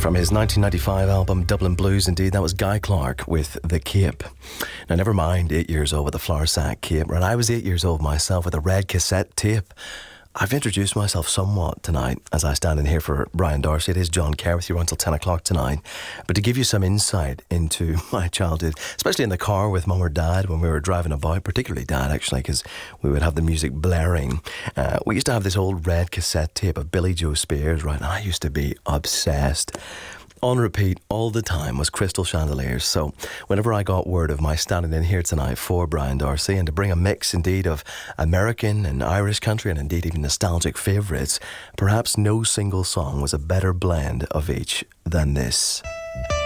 From his 1995 album Dublin Blues, indeed, that was Guy Clark with The Cape. Now, never mind 8 years old with the flour sack cape. When I was 8 years old myself with a red cassette tape, I've introduced myself somewhat tonight as I stand in here for Brian Darcy. It is John Kerr with you until 10 o'clock tonight. But to give you some insight into my childhood, especially in the car with mum or dad when we were driving about, particularly dad actually, because we would have the music blaring. We used to have this old red cassette tape of Billy Joe Spears, right? And I used to be obsessed. On repeat all the time was Crystal Chandeliers. So whenever I got word of my standing in here tonight for Brian Darcy and to bring a mix indeed of American and Irish country and indeed even nostalgic favourites, perhaps no single song was a better blend of each than this.